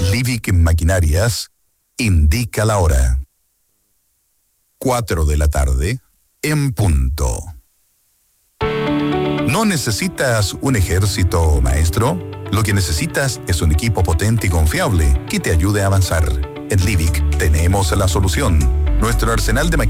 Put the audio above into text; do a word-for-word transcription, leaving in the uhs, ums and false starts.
Livic Maquinarias indica la hora. Cuatro de la tarde, en punto. ¿No necesitas un ejército, maestro? Lo que necesitas es un equipo potente y confiable que te ayude a avanzar. En Livic tenemos la solución. Nuestro arsenal de maquinarias